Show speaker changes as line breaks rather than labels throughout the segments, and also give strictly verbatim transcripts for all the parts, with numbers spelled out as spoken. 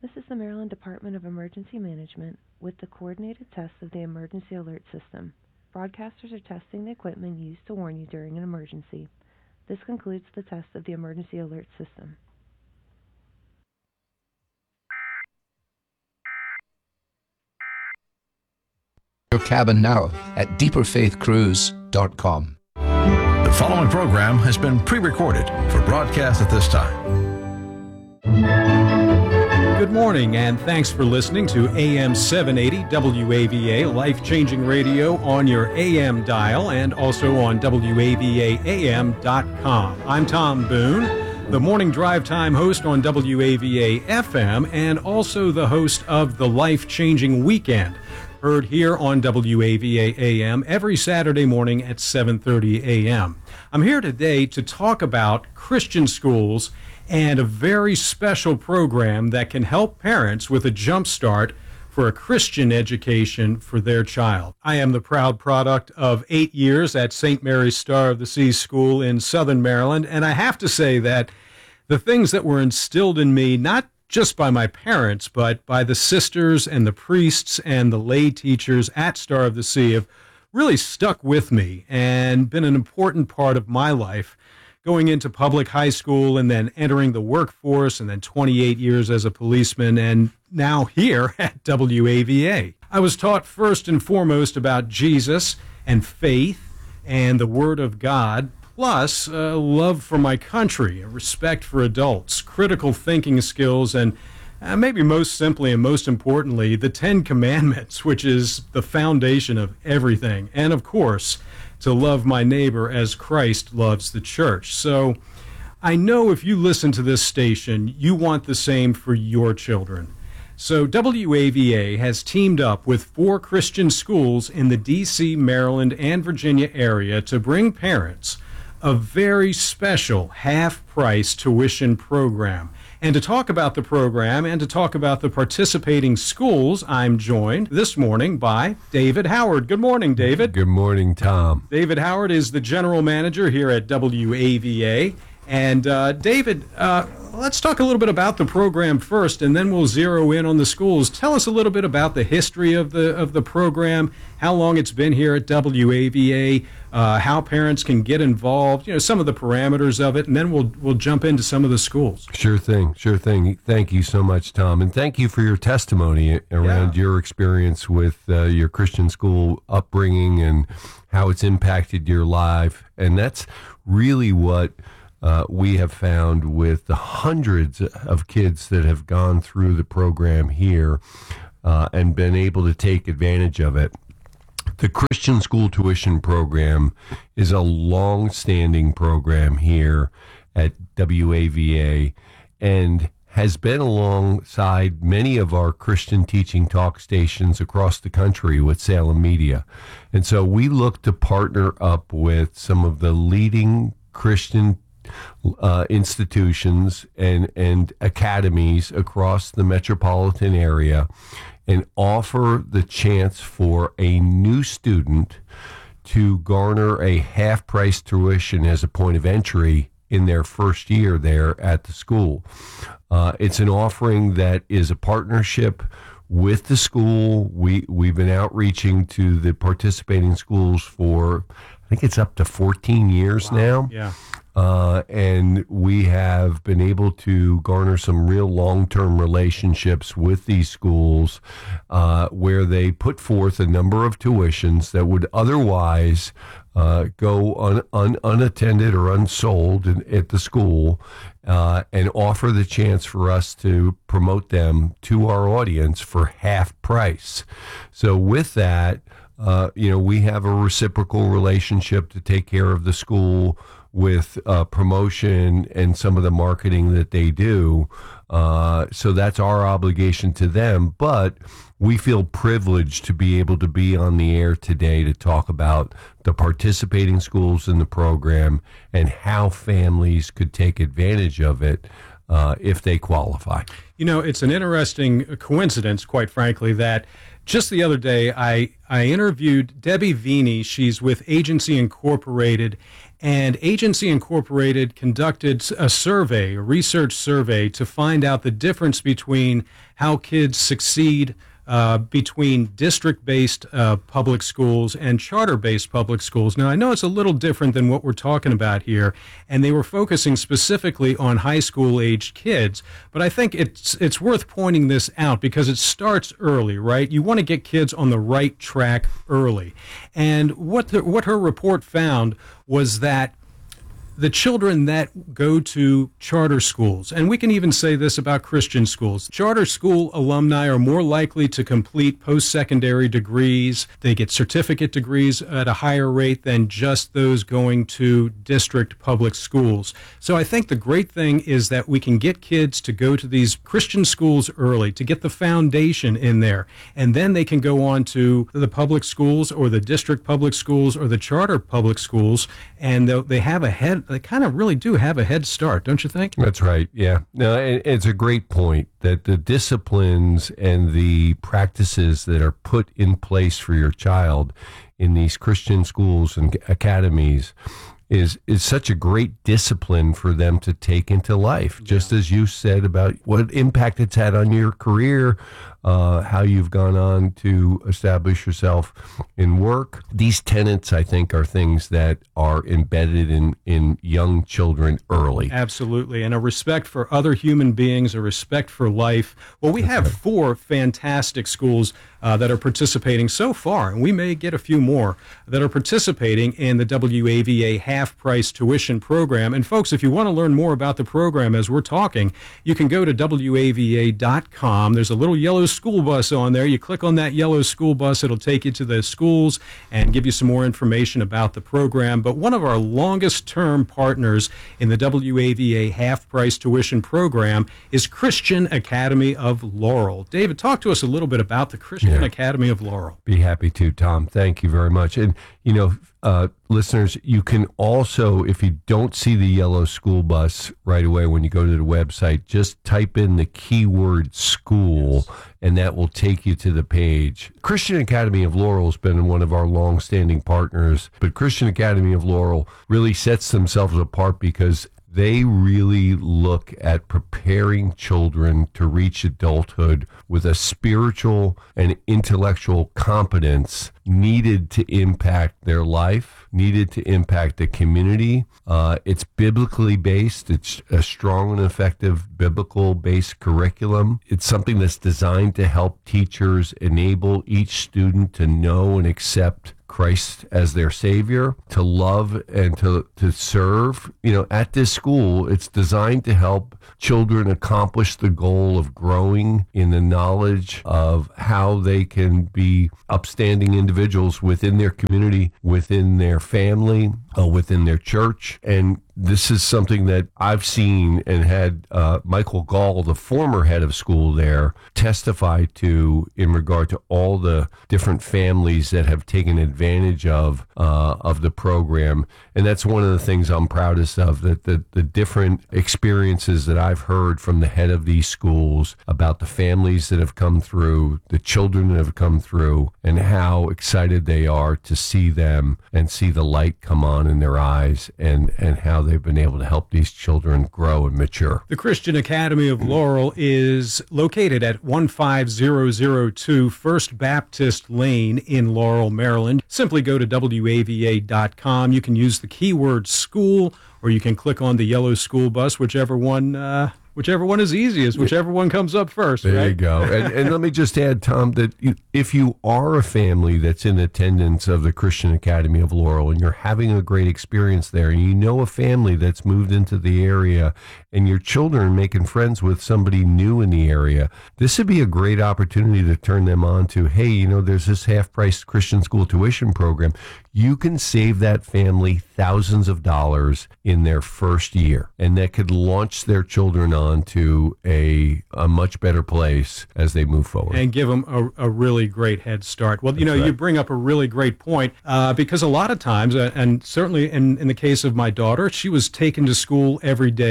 This is the Maryland Department of Emergency Management with the coordinated test of the Emergency Alert System. Broadcasters are testing the equipment used to warn you during an emergency. This concludes the test of the Emergency Alert System.
Your cabin now at deeper faith cruise dot com.
The following program has been pre-recorded for broadcast at this time.
Good morning, and thanks for listening to A M seven eighty W A V A, life-changing radio on your A M dial and also on W A V A A M dot com. I'm Tom Boone, the morning drive time host on W A V A F M, and also the host of The Life-Changing Weekend, heard here on W A V A A M every Saturday morning at seven thirty a m I'm here today to talk about Christian schools and a very special program that can help parents with a jump start for a Christian education for their child. I am the proud product of eight years at Saint Mary's Star of the Seas School in Southern Maryland, and I have to say that the things that were instilled in me, not just by my parents, but by the sisters and the priests and the lay teachers at Star of the Sea, have really stuck with me and been an important part of my life, going into public high school and then entering the workforce and then twenty-eight years as a policeman and now here at W A V A. I was taught first and foremost about Jesus and faith and the Word of God, plus a love for my country, a respect for adults, critical thinking skills, and uh, maybe most simply and most importantly, the Ten Commandments, which is the foundation of everything. And of course, to love my neighbor as Christ loves the church. So I know if you listen to this station, you want the same for your children. So W A V A has teamed up with four Christian schools in the D C, Maryland, and Virginia area to bring parents a very special half-price tuition program. And to talk about the program and to talk about the participating schools, I'm joined this morning by David Howard. Good morning, David.
Good morning, Tom.
David Howard is the general manager here at W A V A. And uh, David, uh, let's talk a little bit about the program first, and then we'll zero in on the schools. Tell us a little bit about the history of the of the program, how long it's been here at W A V A, uh, how parents can get involved, you know, some of the parameters of it, and then we'll we'll jump into some of the schools.
Sure thing, sure thing. Thank you so much, Tom, and thank you for your testimony around yeah. your experience with uh, your Christian school upbringing and how it's impacted your life. And that's really what Uh, we have found with the hundreds of kids that have gone through the program here uh, and been able to take advantage of it. The Christian School Tuition Program is a long-standing program here at W A V A and has been alongside many of our Christian teaching talk stations across the country with Salem Media. And so we look to partner up with some of the leading Christian Uh, institutions and, and academies across the metropolitan area and offer the chance for a new student to garner a half-price tuition as a point of entry in their first year there at the school. Uh, it's an offering that is a partnership with the school. We, we've been outreaching to the participating schools for, I think it's up to fourteen years
wow.
now.
Yeah.
Uh, and we have been able to garner some real long-term relationships with these schools uh, where they put forth a number of tuitions that would otherwise uh, go un, un, unattended or unsold in, at the school uh, and offer the chance for us to promote them to our audience for half price. So with that, uh, you know, we have a reciprocal relationship to take care of the school with uh, promotion and some of the marketing that they do. Uh, so that's our obligation to them. But we feel privileged to be able to be on the air today to talk about the participating schools in the program and how families could take advantage of it uh, if they qualify.
You know, it's an interesting coincidence, quite frankly, that just the other day I, I interviewed Debbie Veeney. She's with Agency Incorporated, And Agency Incorporated conducted a survey, a research survey, to find out the difference between how kids succeed Uh, between district-based uh, public schools and charter-based public schools. Now, I know it's a little different than what we're talking about here, and they were focusing specifically on high school-aged kids, but I think it's it's worth pointing this out because it starts early, right? You want to get kids on the right track early. And what the, what her report found was that the children that go to charter schools, and we can even say this about Christian schools, charter school alumni are more likely to complete post-secondary degrees. They get certificate degrees at a higher rate than just those going to district public schools. So I think the great thing is that we can get kids to go to these Christian schools early, to get the foundation in there, and then they can go on to the public schools or the district public schools or the charter public schools, and they have a head they kind of really do have a head start, don't you think?
That's right. Yeah. No, it's a great point that the disciplines and the practices that are put in place for your child in these Christian schools and academies is is such a great discipline for them to take into life. Yeah. Just as you said about what impact it's had on your career, uh, how you've gone on to establish yourself in work. These tenets, I think, are things that are embedded in, in young children early.
Absolutely. And a respect for other human beings, a respect for life. Well, we That's have right. four fantastic schools uh, that are participating so far, and we may get a few more that are participating in the W A V A half-price tuition program. And folks, if you want to learn more about the program as we're talking, you can go to W A V A dot com. There's a little yellow school bus on there. You click on that yellow school bus, it'll take you to the schools and give you some more information about the program. But one of our longest-term partners in the W A V A half-price tuition program is Christian Academy of Laurel. David, talk to us a little bit about the Christian yeah. Academy of Laurel.
Be happy to, Tom. Thank you very much. And, you know, Uh, listeners, you can also, if you don't see the yellow school bus right away when you go to the website, just type in the keyword school, yes. and that will take you to the page. Christian Academy of Laurel has been one of our long-standing partners, but Christian Academy of Laurel really sets themselves apart because they really look at preparing children to reach adulthood with a spiritual and intellectual competence needed to impact their life, needed to impact the community. Uh, it's biblically based. It's a strong and effective biblical-based curriculum. It's something that's designed to help teachers enable each student to know and accept Christ as their Savior, to love and to, to serve. You know, at this school, it's designed to help children accomplish the goal of growing in the knowledge of how they can be upstanding individuals within their community, within their family, uh, within their church. And this is something that I've seen and had uh, Michael Gall, the former head of school there, testify to in regard to all the different families that have taken advantage of uh, of the program. And that's one of the things I'm proudest of, that the, the different experiences that I've heard from the head of these schools about the families that have come through, the children that have come through, and how excited they are to see them and see the light come on in their eyes, and, and how they've been able to help these children grow and mature.
The Christian Academy of Laurel is located at one five zero zero two First Baptist Lane in Laurel, Maryland. Simply go to W A V A dot com. You can use the keyword school, or you can click on the yellow school bus, whichever one uh, whichever one is easiest, whichever one comes up first.
There
right?
you go. And, and let me just add, Tom, that you, if you are a family that's in attendance of the Christian Academy of Laurel and you're having a great experience there, and you know a family that's moved into the area and your children are making friends with somebody new in the area, this would be a great opportunity to turn them on to, hey, you know, there's this half-price Christian school tuition program. You can save that family thousands of dollars in their first year, and that could launch their children on to a, a much better place as they move forward.
And give them a, a really great head start. Well, you That's know, right. you bring up a really great point, uh, because a lot of times, uh, and certainly in, in the case of my daughter, she was taken to school every day uh,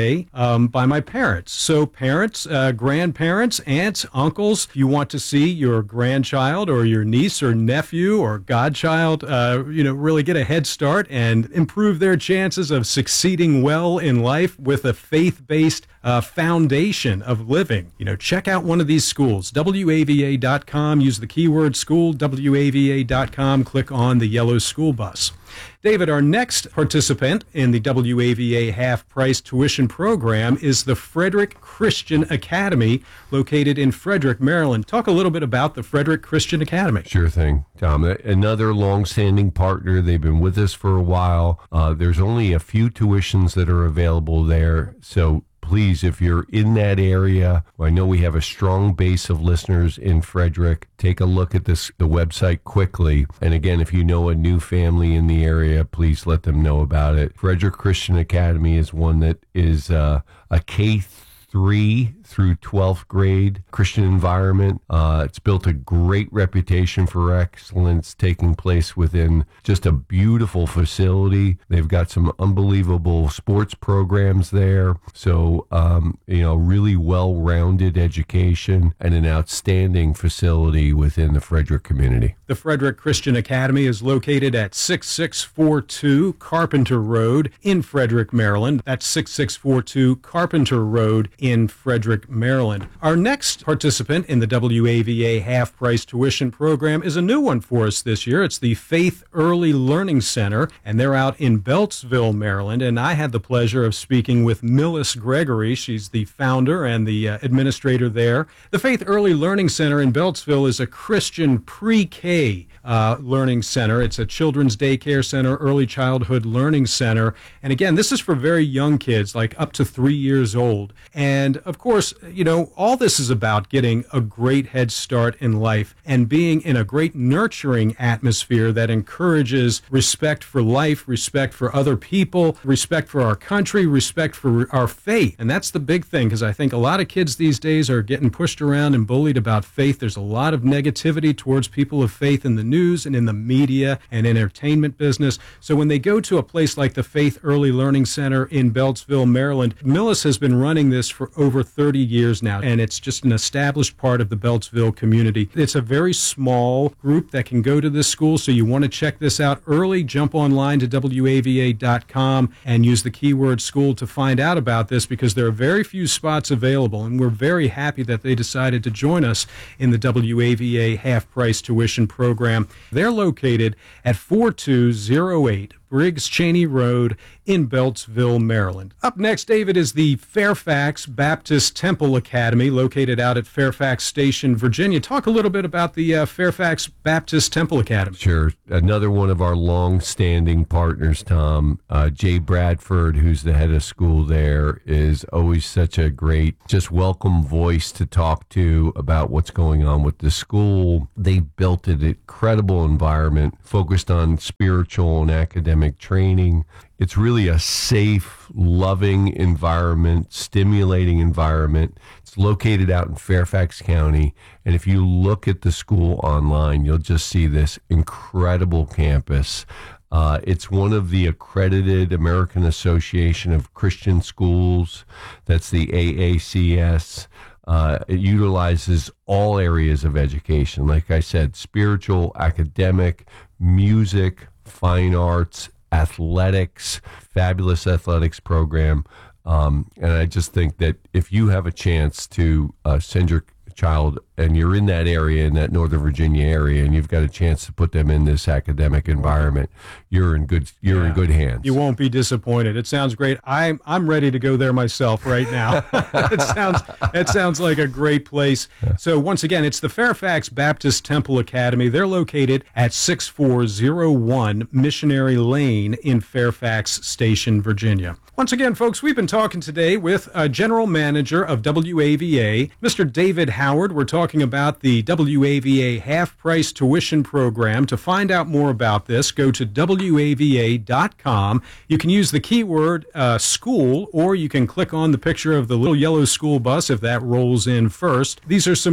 um, by my parents. So parents, uh, grandparents, aunts, uncles, if you want to see your grandchild or your niece or nephew or godchild, uh, you know, really get a head start and improve their chances of succeeding well in life with a faith-based uh, foundation of living, you know, check out one of these schools. W A V A dot com, use the keyword school, W A V A dot com, click on the yellow school bus. David, our next participant in the W A V A half-price tuition program is the Frederick Christian Academy, located in Frederick, Maryland. Talk a little bit about the Frederick Christian Academy.
Sure thing, Tom. Another long-standing partner. They've been with us for a while. Uh, there's only a few tuitions that are available there, so please, if you're in that area, I know we have a strong base of listeners in Frederick, take a look at this the website quickly. And again, if you know a new family in the area, please let them know about it. Frederick Christian Academy is one that is uh, a K three through twelfth grade Christian environment. Uh, it's built a great reputation for excellence, taking place within just a beautiful facility. They've got some unbelievable sports programs there. So, um, you know, really well-rounded education and an outstanding facility within the Frederick community.
The Frederick Christian Academy is located at six six four two Carpenter Road in Frederick, Maryland. That's six six four two Carpenter Road in Frederick, Maryland. Our next participant in the W A V A half-price tuition program is a new one for us this year. It's the Faith Early Learning Center, and they're out in Beltsville, Maryland. And I had the pleasure of speaking with Millis Gregory. She's the founder and the uh, administrator there. The Faith Early Learning Center in Beltsville is a Christian pre-K uh, learning center. It's a children's daycare center, early childhood learning center. And again, this is for very young kids, like up to three years old. And of course, you know, all this is about getting a great head start in life and being in a great nurturing atmosphere that encourages respect for life, respect for other people, respect for our country, respect for our faith. And that's the big thing, because I think a lot of kids these days are getting pushed around and bullied about faith. There's a lot of negativity towards people of faith in the news and in the media and entertainment business. So when they go to a place like the Faith Early Learning Center in Beltsville, Maryland, Millis has been running this for over thirty years now, and it's just an established part of the Beltsville community. It's a very small group that can go to this school, so you want to check this out early. Jump online to W A V A dot com and use the keyword school to find out about this, because there are very few spots available, and we're very happy that they decided to join us in the W A V A half-price tuition program. They're located at four two zero eight Briggs Cheney Road in Beltsville, Maryland. Up next, David, is the Fairfax Baptist Temple Academy, located out at Fairfax Station, Virginia. Talk a little bit about the uh, Fairfax Baptist Temple Academy.
Sure. Another one of our long-standing partners, Tom, uh, Jay Bradford, who's the head of school there, is always such a great, just welcome voice to talk to about what's going on with the school. They built an incredible environment focused on spiritual and academic training. It's really a safe, loving environment, stimulating environment. It's located out in Fairfax County, and if you look at the school online, you'll just see this incredible campus. Uh, it's one of the accredited American Association of Christian Schools. That's the A A C S. Uh, it utilizes all areas of education. Like I said, spiritual, academic, music, fine arts, athletics, fabulous athletics program. Um, and I just think that if you have a chance to uh, send your child, and you're in that area, in that Northern Virginia area, and you've got a chance to put them in this academic environment, you're in good you're yeah. in good hands.
You won't be disappointed. It sounds great. I'm I'm ready to go there myself right now. it sounds it sounds like a great place. Yeah. So once again, it's the Fairfax Baptist Temple Academy. They're located at six four zero one Missionary Lane in Fairfax Station, Virginia. Once again, folks, we've been talking today with uh, General Manager of W A V A, Mister David Howard. We're talking about the W A V A half-price tuition program. To find out more about this, go to W A V A dot com. You can use the keyword uh, school, or you can click on the picture of the little yellow school bus if that rolls in first. These are some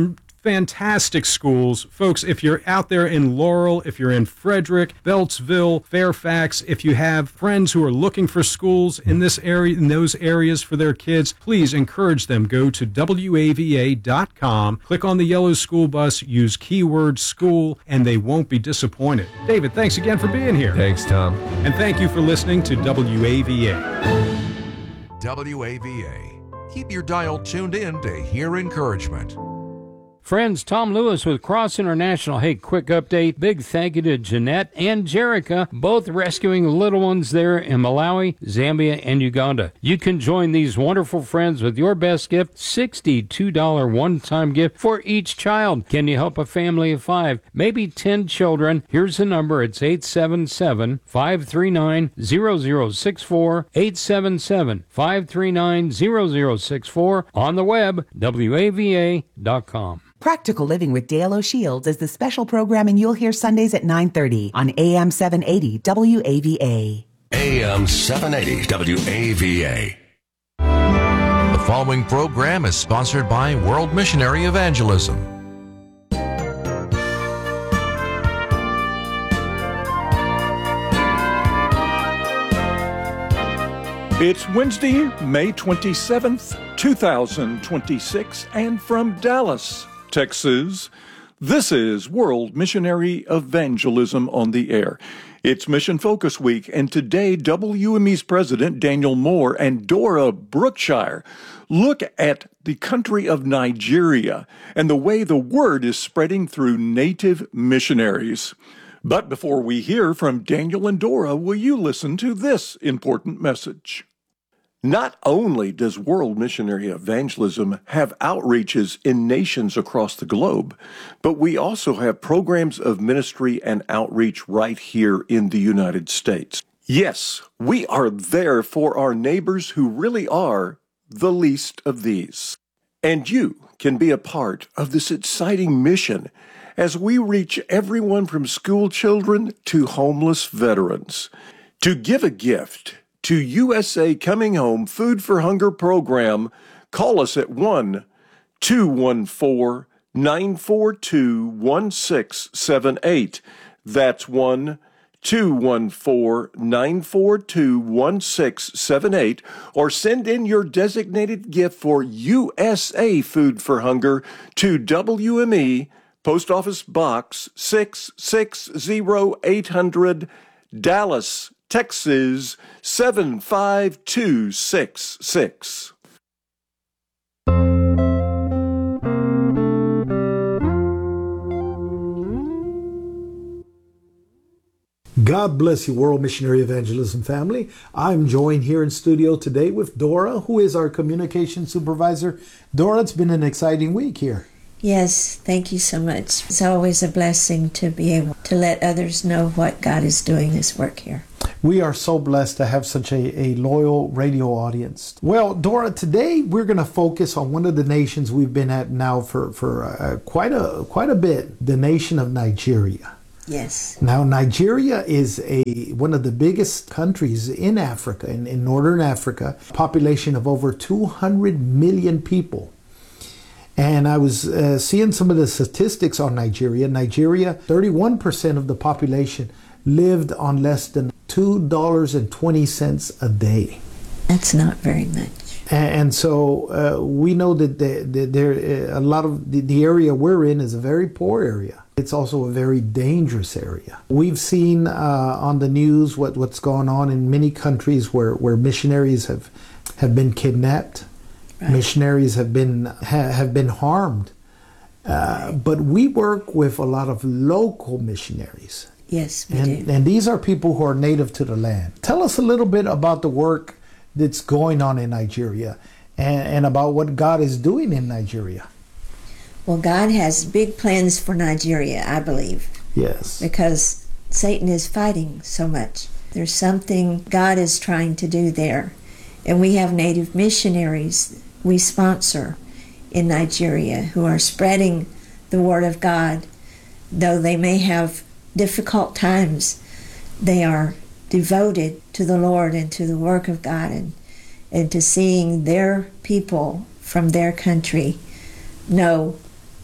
fantastic schools. Folks, if you're out there in Laurel, if you're in Frederick, Beltsville, Fairfax, if you have friends who are looking for schools in this area, in those areas for their kids, please encourage them. Go to W A V A dot com, click on the yellow school bus, use keyword school, and they won't be disappointed. David, thanks again for being here.
Thanks, Tom.
And thank you for listening to W A V A.
W A V A. Keep your dial tuned in to hear encouragement.
Friends, Tom Lewis with Cross International. Hey, quick update. Big thank you to Jeanette and Jerica, both rescuing little ones there in Malawi, Zambia, and Uganda. You can join these wonderful friends with your best gift, sixty-two dollars one-time gift for each child. Can you help a family of five, maybe ten children? Here's the number. It's eight seven seven, five three nine, zero zero six four, eight seven seven, five three nine, zero zero six four. On the web, W A V A dot com.
Practical Living with Dale O'Shields is the special programming you'll hear Sundays at nine thirty on A M seven eighty W A V A.
A M seven eighty W A V A.
The following program is sponsored by World Missionary Evangelism.
It's Wednesday, May twenty-seventh, two thousand twenty-six, and from Dallas, Texas, this is World Missionary Evangelism on the Air. It's Mission Focus Week, and today W M E's President Daniel Moore and Dora Brookshire look at the country of Nigeria and the way the word is spreading through native missionaries. But before we hear from Daniel and Dora, will you listen to this important message? Not only does World Missionary Evangelism have outreaches in nations across the globe, but we also have programs of ministry and outreach right here in the United States. Yes, we are there for our neighbors who really are the least of these. And you can be a part of this exciting mission as we reach everyone from school children to homeless veterans. To give a gift to U S A Coming Home Food for Hunger program, call us at one two one four, nine four two, one six seven eight. That's one two one four, nine four two, one six seven eight, or send in your designated gift for U S A Food for Hunger to W M E, Post Office Box six six zero eight hundred, Dallas, Texas seven five two six six.
God bless you, World Missionary Evangelism family. I'm joined here in studio today with Dora, who is our communication supervisor. Dora, it's been an exciting week here.
Yes, thank you so much. It's always a blessing to be able to let others know what God is doing this work here.
We are so blessed to have such a, a loyal radio audience. Well, Dora, today we're going to focus on one of the nations we've been at now for, for uh, quite a quite a bit, the nation of Nigeria.
Yes.
Now, Nigeria is a one of the biggest countries in Africa, in, in northern Africa, population of over two hundred million people. And I was uh, seeing some of the statistics on Nigeria. Nigeria, thirty-one percent of the population lived on less than two dollars and twenty cents a day.
That's not very much.
And, and so uh, we know that the, the, there uh, a lot of the, the area we're in is a very poor area. It's also a very dangerous area. We've seen uh, on the news what, what's going on in many countries where, where missionaries have, have been kidnapped. Right. Missionaries have been ha, have been harmed, uh, but we work with a lot of local missionaries.
Yes, we
and,
do.
And these are people who are native to the land. Tell us a little bit about the work that's going on in Nigeria and, and about what God is doing in Nigeria.
Well, God has big plans for Nigeria, I believe.
Yes.
Because Satan is fighting so much. There's something God is trying to do there. And we have native missionaries we sponsor in Nigeria who are spreading the Word of God. Though they may have difficult times, they are devoted to the Lord and to the work of God and, and to seeing their people from their country know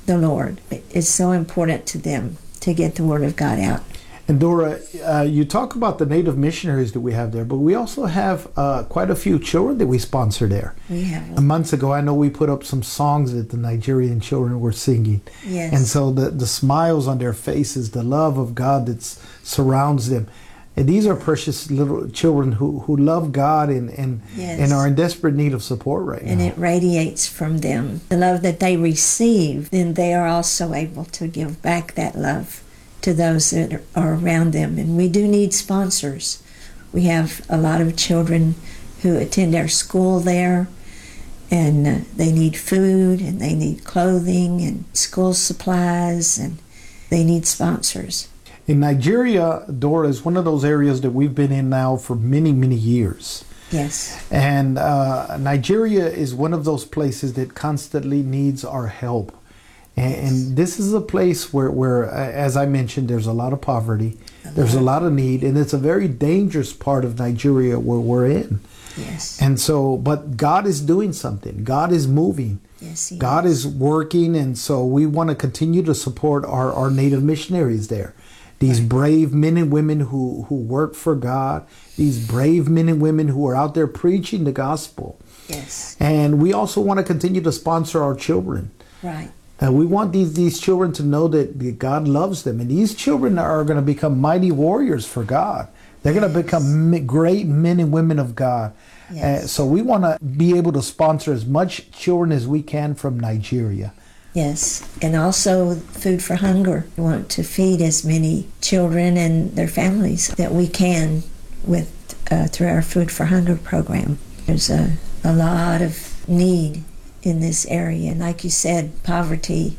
the Lord. It's so important to them to get the Word of God out.
And Dora, uh, you talk about the Native missionaries that we have there, but we also have uh, quite a few children that we sponsor there.
We have.
Months ago, I know we put up some songs that the Nigerian children were singing.
Yes.
And so the, the smiles on their faces, the love of God that surrounds them. And these are precious little children who, who love God and, and,
Yes.
and are in desperate need of support right
And
now.
it radiates from them. The love that they receive, then they are also able to give back that love to those that are around them. And we do need sponsors. We have a lot of children who attend our school there, and uh, they need food, and they need clothing, and school supplies, and they need sponsors.
In Nigeria, Dora, is one of those areas that we've been in now for many, many years.
Yes.
And uh, Nigeria is one of those places that constantly needs our help. And, and this is a place where, where, uh, as I mentioned, there's a lot of poverty, there's a lot of need, and it's a very dangerous part of Nigeria where we're in.
Yes.
And so, but God is doing something. God is moving.
Yes, He
God
is.
is working, and so we want to continue to support our, our Native missionaries there. These brave men and women who, who work for God, these brave men and women who are out there preaching the gospel.
Yes.
And we also want to continue to sponsor our children.
Right.
And we want these, these children to know that God loves them. And these children are going to become mighty warriors for God. They're going to become great men and women of God.
Yes.
Uh, so we want to be able to sponsor as much children as we can from Nigeria.
Yes, and also Food for Hunger. We want to feed as many children and their families that we can with uh, through our Food for Hunger program. There's a, a lot of need in this area, and like you said, poverty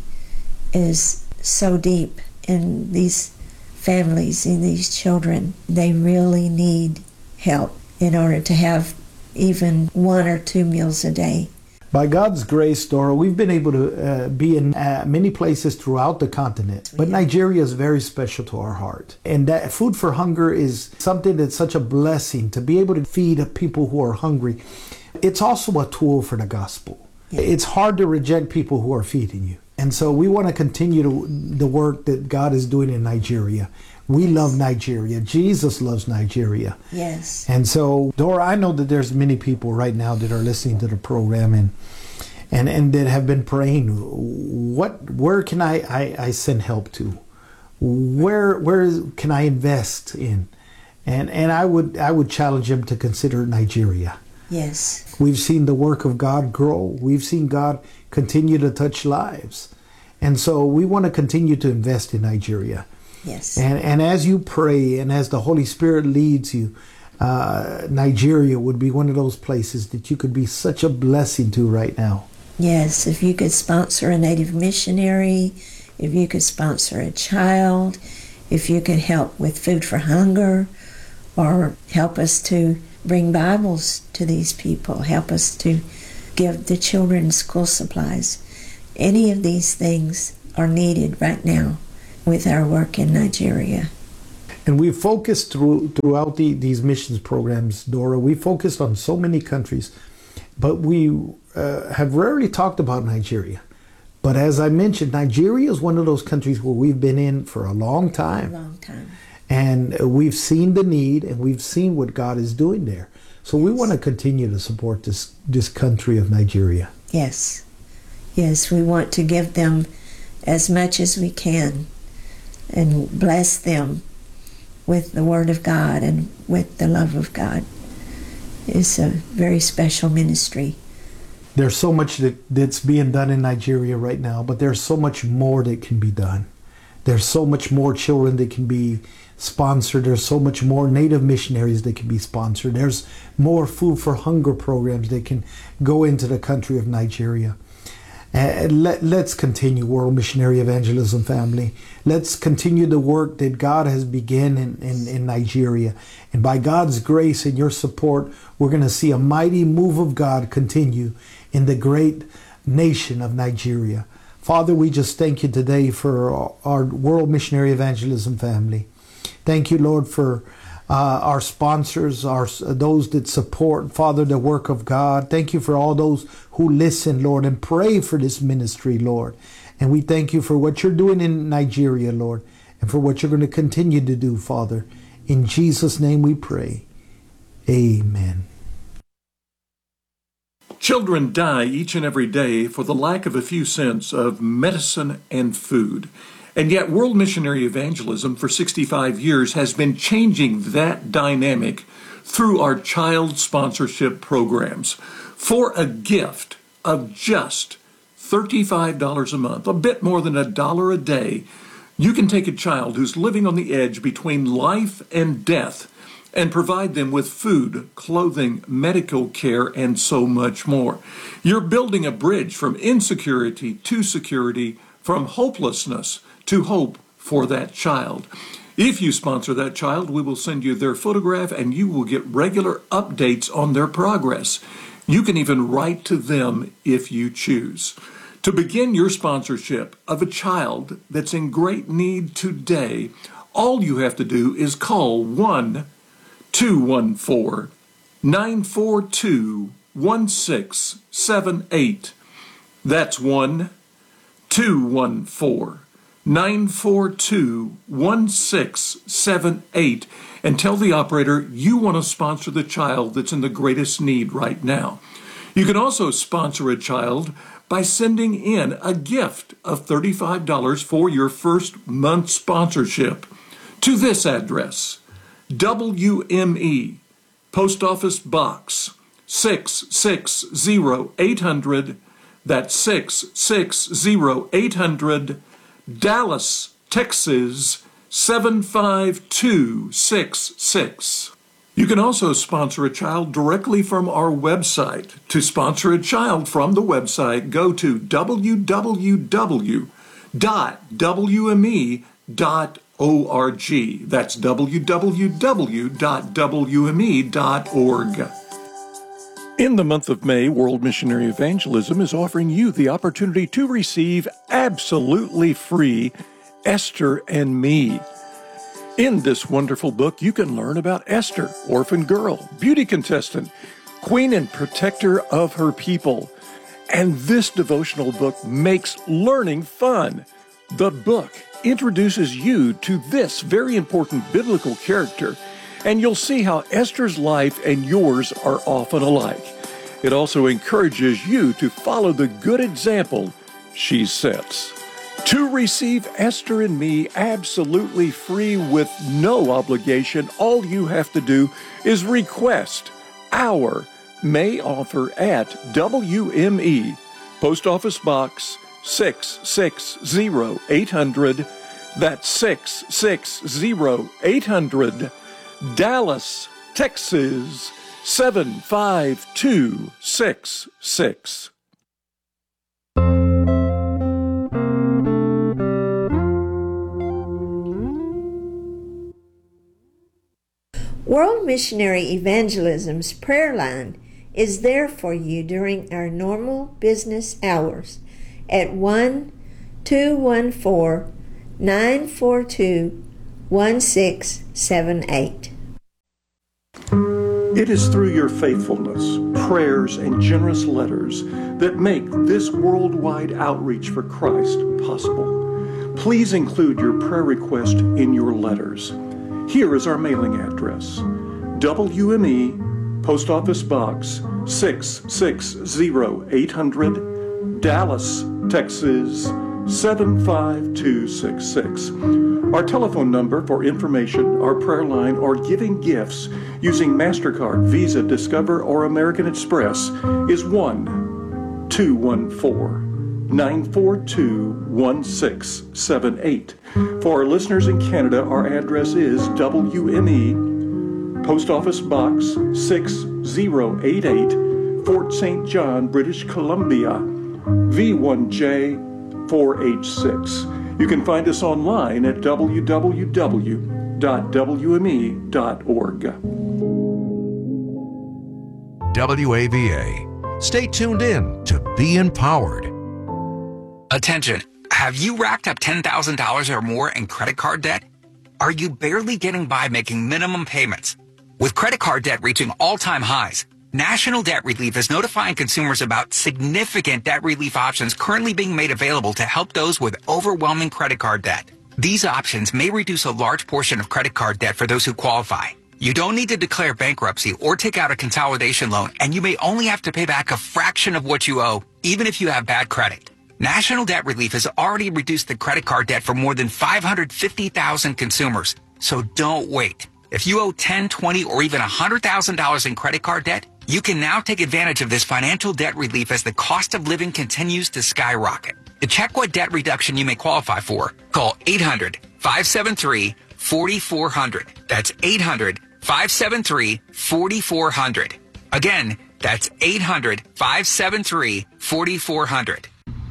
is so deep in these families, in these children. They really need help in order to have even one or two meals a day.
By God's grace, Dora, we've been able to uh, be in uh, many places throughout the continent. But Nigeria is very special to our heart. And that Food for Hunger is something that's such a blessing to be able to feed people who are hungry. It's also a tool for the gospel. Yeah. It's hard to reject people who are feeding you. And so we want to continue to, the work that God is doing in Nigeria. We love Nigeria. Jesus loves Nigeria.
Yes.
And so, Dora, I know that there's many people right now that are listening to the program and and, and that have been praying. What, where can I, I, I send help to? Where where can I invest in? And and I would I would challenge them to consider Nigeria.
Yes.
We've seen the work of God grow. We've seen God continue to touch lives. And so we want to continue to invest in Nigeria.
Yes.
And and as you pray and as the Holy Spirit leads you, uh, Nigeria would be one of those places that you could be such a blessing to right now.
Yes, if you could sponsor a Native missionary, if you could sponsor a child, if you could help with Food for Hunger, or help us to bring Bibles to these people, help us to give the children school supplies. Any of these things are needed right now with our work in Nigeria.
And we focused through, throughout the, these missions programs, Dora, we focused on so many countries, but we uh, have rarely talked about Nigeria. But as I mentioned, Nigeria is one of those countries where we've been in for a long time.
A long time.
And we've seen the need and we've seen what God is doing there. So we want to continue to support this, this country of Nigeria.
Yes. Yes, we want to give them as much as we can and bless them with the Word of God and with the love of God. It's a very special ministry.
There's so much that, that's being done in Nigeria right now, but there's so much more that can be done. There's so much more children that can be sponsored. There's so much more Native missionaries that can be sponsored. There's more Food for Hunger programs that can go into the country of Nigeria. And let, let's continue, World Missionary Evangelism family. Let's continue the work that God has begun in, in, in Nigeria. And by God's grace and your support, we're going to see a mighty move of God continue in the great nation of Nigeria. Father, we just thank you today for our World Missionary Evangelism family. Thank you, Lord, for uh, our sponsors, our those that support, Father, the work of God. Thank you for all those who listen, Lord, and pray for this ministry, Lord. And we thank you for what you're doing in Nigeria, Lord, and for what you're going to continue to do, Father. In Jesus' name we pray. Amen.
Children die each and every day for the lack of a few cents of medicine and food. And yet World Missionary Evangelism for sixty-five years has been changing that dynamic through our child sponsorship programs. For a gift of just thirty-five dollars a month, a bit more than a dollar a day, you can take a child who's living on the edge between life and death and provide them with food, clothing, medical care, and so much more. You're building a bridge from insecurity to security, from hopelessness to hope for that child. If you sponsor that child, we will send you their photograph and you will get regular updates on their progress. You can even write to them if you choose. To begin your sponsorship of a child that's in great need today, all you have to do is call one two one four, nine four two, one six seven eight. That's one two one four, nine four two, one six seven eight, and tell the operator you want to sponsor the child that's in the greatest need right now. You can also sponsor a child by sending in a gift of thirty-five dollars for your first month sponsorship to this address: W M E, Post Office Box six six zero eight hundred, that's six six zero eight hundred, Dallas, Texas seven five two six six. You can also sponsor a child directly from our website. To sponsor a child from the website, go to w w w dot w m e dot org. That's w w w dot w m e dot org. In the month of May, World Missionary Evangelism is offering you the opportunity to receive absolutely free Esther and Me. In this wonderful book, you can learn about Esther, orphan girl, beauty contestant, queen and protector of her people. And this devotional book makes learning fun. The book introduces you to this very important biblical character, and you'll see how Esther's life and yours are often alike. It also encourages you to follow the good example she sets. To receive Esther and Me absolutely free with no obligation, all you have to do is request our May offer at W M E, Post Office Box six six zero eight hundred, that's six six zero eight hundred, Dallas, Texas seven five two six six.
World Missionary Evangelism's prayer line is there for you during our normal business hours at one two one four, nine four two, one six seven eight.
It is through your faithfulness, prayers, and generous letters that make this worldwide outreach for Christ possible. Please include your prayer request in your letters. Here is our mailing address: W M E, Post Office Box six six zero eight hundred, Dallas, Texas seven five two six six. Our telephone number for information, our prayer line, or giving gifts using MasterCard, Visa, Discover, or American Express is one two one four, nine four two, one six seven eight. For our listeners in Canada, our address is W M E, Post Office Box six zero eight eight, Fort Saint John, British Columbia, V one J four H six. You can find us online at w w w dot w m e dot org.
W A V A. Stay tuned in to be empowered.
Attention. Have you racked up ten thousand dollars or more in credit card debt? Are you barely getting by making minimum payments? With credit card debt reaching all-time highs, National Debt Relief is notifying consumers about significant debt relief options currently being made available to help those with overwhelming credit card debt. These options may reduce a large portion of credit card debt for those who qualify. You don't need to declare bankruptcy or take out a consolidation loan, and you may only have to pay back a fraction of what you owe, even if you have bad credit. National Debt Relief has already reduced the credit card debt for more than five hundred fifty thousand consumers, so don't wait. If you owe ten, twenty, or even one hundred thousand dollars in credit card debt, you can now take advantage of this financial debt relief as the cost of living continues to skyrocket. To check what debt reduction you may qualify for, call eight hundred, five seven three, four four zero zero. That's eight hundred, five seven three, four four zero zero. Again, that's eight hundred, five seven three, four four zero zero.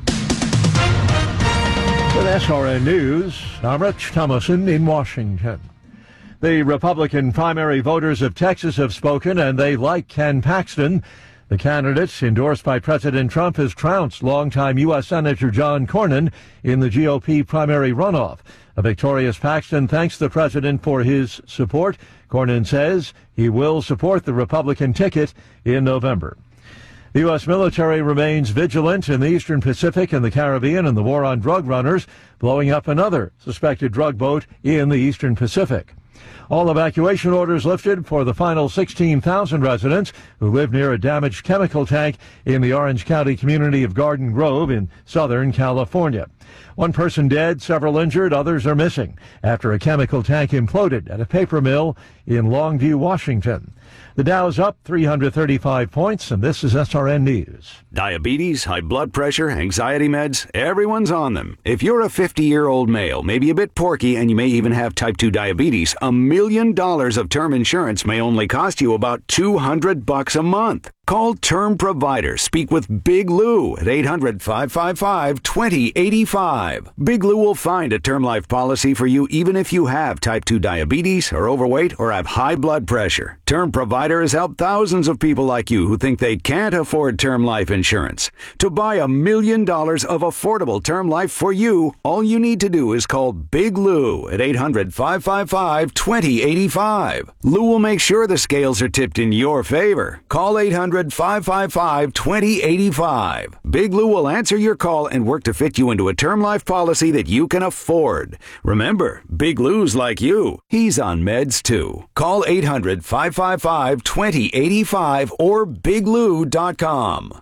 With S R N News, I'm Rich Thomason in Washington. The Republican primary voters of Texas have spoken, and they like Ken Paxton. The candidate, endorsed by President Trump, has trounced longtime U S Senator John Cornyn in the G O P primary runoff. A victorious Paxton thanks the president for his support. Cornyn says he will support the Republican ticket in November. The U S military remains vigilant in the Eastern Pacific and the Caribbean in the war on drug runners, blowing up another suspected drug boat in the Eastern Pacific. All evacuation orders lifted for the final sixteen thousand residents who live near a damaged chemical tank in the Orange County community of Garden Grove in Southern California. One person dead, several injured, others are missing after a chemical tank imploded at a paper mill in Longview, Washington. The Dow's up three hundred thirty-five points, and this is S R N News.
Diabetes, high blood pressure, anxiety meds, everyone's on them. If you're a fifty-year-old male, maybe a bit porky, and you may even have type two diabetes, a million dollars of term insurance may only cost you about two hundred bucks a month. Call Term Provider. Speak with Big Lou at eight hundred, five five five, two zero eight five. Big Lou will find a term life policy for you even if you have type two diabetes, are overweight, or have high blood pressure. Term Provider has helped thousands of people like you who think they can't afford term life insurance. To buy a million dollars of affordable term life for you, all you need to do is call Big Lou at eight hundred, five five five, two zero eight five. Lou will make sure the scales are tipped in your favor. Call eight hundred, five five five, two zero eight five. Big Lou will answer your call and work to fit you into a term life policy that you can afford. Remember, Big Lou's like you. He's on meds too. Call eight hundred, five five five, two zero eight five or big lou dot com.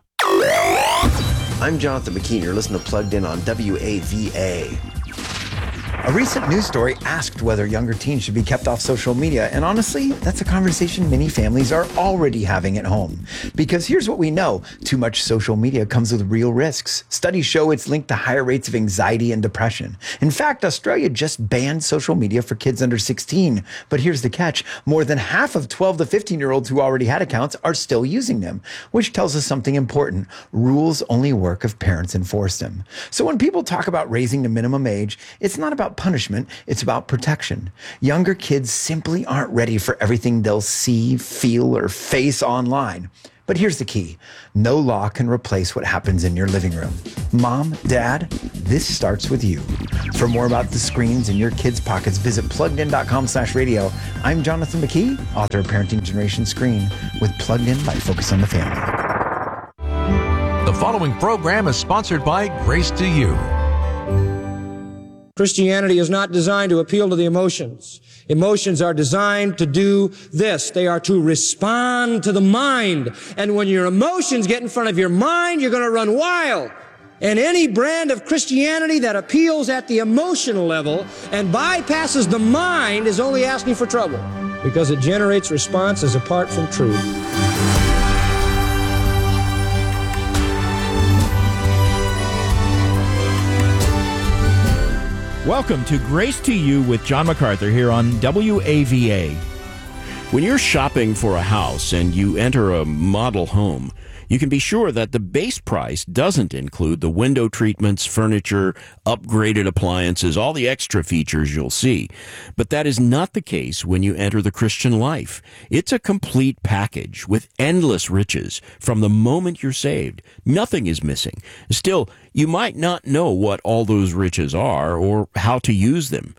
I'm Jonathan McKean. You're listening to Plugged In on W A V A. A recent news story asked whether younger teens should be kept off social media, and honestly, that's a conversation many families are already having at home. Because here's what we know, too much social media comes with real risks. Studies show it's linked to higher rates of anxiety and depression. In fact, Australia just banned social media for kids under sixteen. But here's the catch, more than half of twelve to fifteen-year-olds who already had accounts are still using them, which tells us something important. Rules only work if parents enforce them. So when people talk about raising the minimum age, it's not about punishment, it's about protection. Younger kids simply aren't ready for everything they'll see, feel, or face online. But here's the key. No law can replace what happens in your living room. Mom, Dad, this starts with you. For more about the screens in your kids' pockets, visit pluggedin.com slash radio. I'm Jonathan McKee, author of Parenting Generation Screen, with Plugged In by Focus on the Family.
The following program is sponsored by Grace to You.
Christianity is not designed to appeal to the emotions. Emotions are designed to do this. They are to respond to the mind. And when your emotions get in front of your mind, you're going to run wild. And any brand of Christianity that appeals at the emotional level and bypasses the mind is only asking for trouble, because it generates responses apart from truth.
Welcome to Grace to You with John MacArthur here on W A V A. When you're shopping for a house and you enter a model home, you can be sure that the base price doesn't include the window treatments, furniture, upgraded appliances, all the extra features you'll see. But that is not the case when you enter the Christian life. It's a complete package with endless riches from the moment you're saved. Nothing is missing. Still, you might not know what all those riches are or how to use them.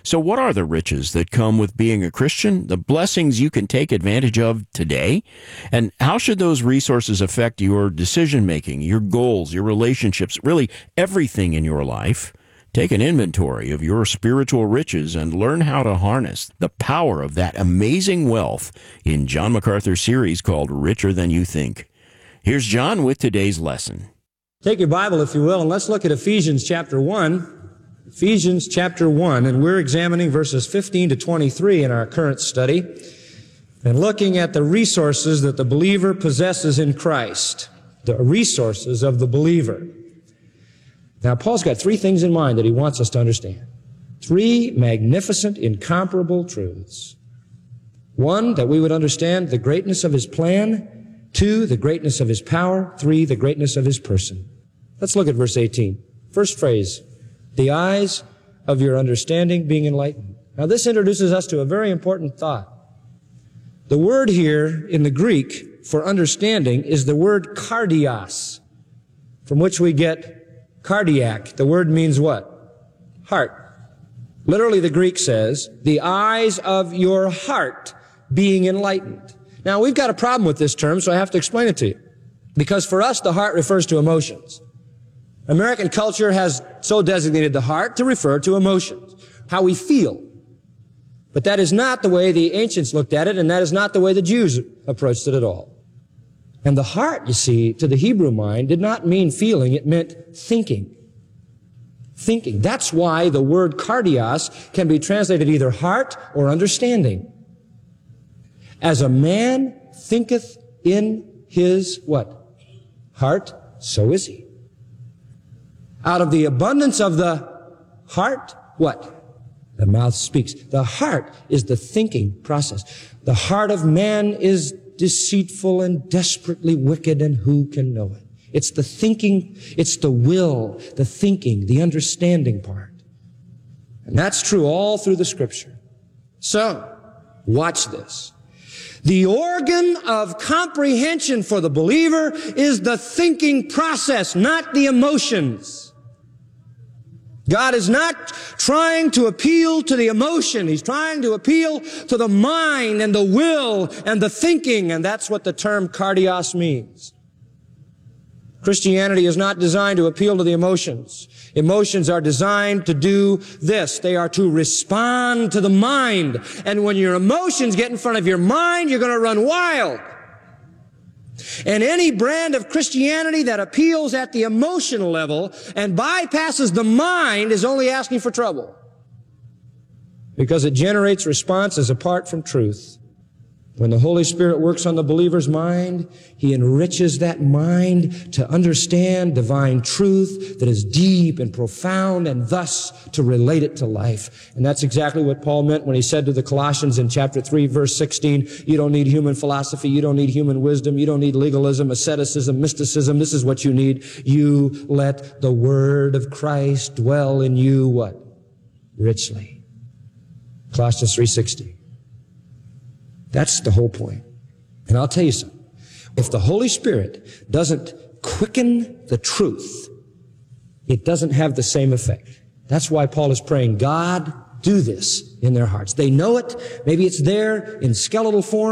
So what are the riches that come with being a Christian, the blessings you can take advantage of today? And how should those resources affect your decision-making, your goals, your relationships, really everything in your life? Take an inventory of your spiritual riches and learn how to harness the power of that amazing wealth in John MacArthur's series called Richer Than You Think. Here's John with today's lesson.
Take your Bible, if you will, and let's look at Ephesians chapter one. Ephesians chapter one, and we're examining verses fifteen to twenty-three in our current study, and looking at the resources that the believer possesses in Christ, the resources of the believer. Now, Paul's got three things in mind that he wants us to understand. Three magnificent, incomparable truths. One, that we would understand the greatness of his plan. Two, the greatness of his power. Three, the greatness of his person. Let's look at verse eighteen. First phrase, the eyes of your understanding being enlightened. Now, this introduces us to a very important thought. The word here in the Greek for understanding is the word kardios, from which we get cardiac. The word means what? Heart. Literally, the Greek says, the eyes of your heart being enlightened. Now, we've got a problem with this term, so I have to explain it to you. Because for us, the heart refers to emotions. American culture has so designated the heart to refer to emotions, how we feel. But that is not the way the ancients looked at it, and that is not the way the Jews approached it at all. And the heart, you see, to the Hebrew mind did not mean feeling, it meant thinking. Thinking. That's why the word kardios can be translated either heart or understanding. As a man thinketh in his what? Heart, so is he. Out of the abundance of the heart, what? The mouth speaks. The heart is the thinking process. The heart of man is deceitful and desperately wicked, and who can know it? It's the thinking, it's the will, the thinking, the understanding part. And that's true all through the Scripture. So, watch this. The organ of comprehension for the believer is the thinking process, not the emotions. God is not trying to appeal to the emotion. He's trying to appeal to the mind and the will and the thinking, and that's what the term kardios means. Christianity is not designed to appeal to the emotions. Emotions are designed to do this. They are to respond to the mind. And when your emotions get in front of your mind, you're going to run wild. And any brand of Christianity that appeals at the emotional level and bypasses the mind is only asking for trouble, because it generates responses apart from truth. When the Holy Spirit works on the believer's mind, He enriches that mind to understand divine truth that is deep and profound, and thus to relate it to life. And that's exactly what Paul meant when he said to the Colossians in chapter three, verse sixteen, you don't need human philosophy, you don't need human wisdom, you don't need legalism, asceticism, mysticism. This is what you need. You let the word of Christ dwell in you, what? Richly. Colossians three sixteen. That's the whole point. And I'll tell you something. If the Holy Spirit doesn't quicken the truth, it doesn't have the same effect. That's why Paul is praying, God, do this in their hearts. They know it. Maybe it's there in skeletal form.